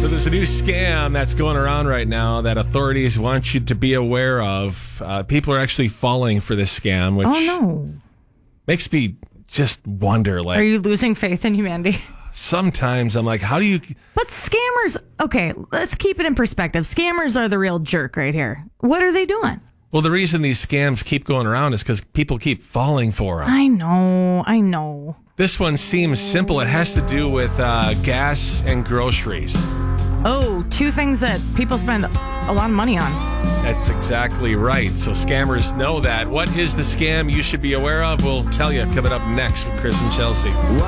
So there's a new scam that's going around right now that authorities want you to be aware of. People are actually falling for this scam, which makes me just wonder. Like, are you losing faith in humanity? Sometimes I'm like, how do you... But scammers, okay, let's keep it in perspective. Scammers are the real jerk right here. What are they doing? Well, the reason these scams keep going around is because people keep falling for them. I know. This one seems simple. It has to do with gas and groceries. Oh, two things that people spend a lot of money on. That's exactly right. So scammers know that. What is the scam you should be aware of? We'll tell you coming up next with Chris and Chelsea.